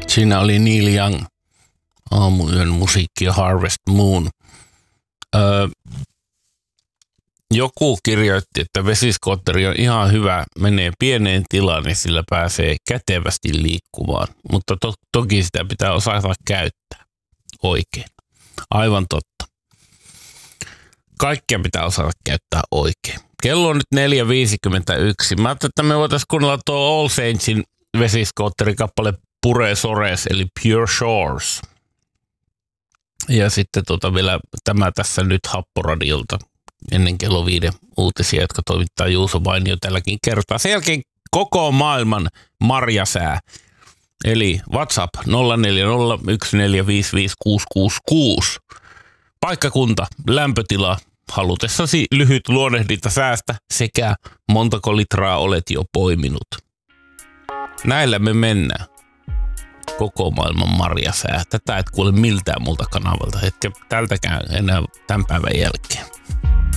Siinä oli Neil Young, Aamuyön musiikki ja Harvest Moon. Joku kirjoitti, että vesiskootteri on ihan hyvä, menee pieneen tilaan, niin sillä pääsee kätevästi liikkumaan. Mutta toki sitä pitää osata käyttää oikein. Aivan totta. Kaikkea pitää osata käyttää oikein. Kello on nyt 4.51. Mä ajattelin, että me voitaisiin kuunnella tuo All Saintsin vesiskootterikappale Pure Sores, eli Pure Shores. Ja sitten vielä tämä tässä nyt Happoradiolta ennen kello 5 uutisia, jotka toimittaa Juuso Vainio tälläkin kertaa. Sen jälkeen koko maailman marjasää. Eli WhatsApp 0401455666. Paikkakunta, lämpötila, halutessasi lyhyt luonnehdinta säästä sekä montako litraa olet jo poiminut. Näillä me mennään. Koko maailman marjasää. Tätä et kuule miltään multa kanavalta, etkä tältäkään enää tämän päivän jälkeen.